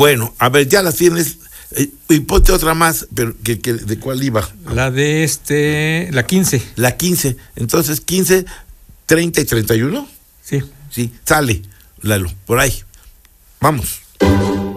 Bueno, a ver, ya las tienes. Y ponte otra más, pero ¿de cuál iba? La de la 15. La 15. Entonces, 15, 30 y 31. Sí. Sí, sale, Lalo, por ahí. Vamos.